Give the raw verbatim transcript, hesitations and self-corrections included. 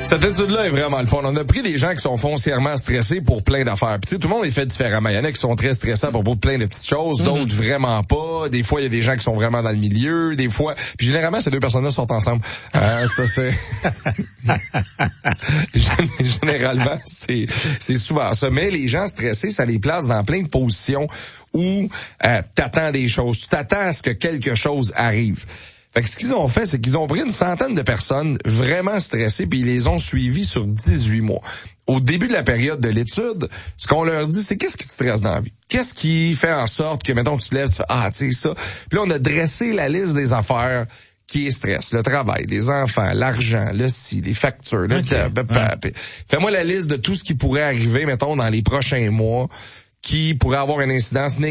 Cette étude-là est vraiment le fun. On a pris des gens qui sont foncièrement stressés pour plein d'affaires. Puis tu sais, tout le monde est fait différemment. Il y en a qui sont très stressés à propos de plein de petites choses, mm-hmm. d'autres vraiment pas. Des fois, il y a des gens qui sont vraiment dans le milieu. Des fois, puis généralement, ces deux personnes-là sont ensemble. Euh, ça c'est généralement, c'est c'est souvent ça. Mais les gens stressés, ça les place dans plein de positions où euh, t'attends des choses. Tu t'attends à ce que quelque chose arrive. Fait que ce qu'ils ont fait, c'est qu'ils ont pris une centaine de personnes vraiment stressées puis ils les ont suivies sur dix-huit mois. Au début de la période de l'étude, ce qu'on leur dit, c'est qu'est-ce qui te stresse dans la vie? Qu'est-ce qui fait en sorte que, mettons, tu te lèves, tu fais, ah, tu sais ça. Puis là, on a dressé la liste des affaires qui est stress. Le travail, les enfants, l'argent, le ci, les factures, le okay. ouais. Fais-moi la liste de tout ce qui pourrait arriver, mettons, dans les prochains mois, qui pourrait avoir une incidence négative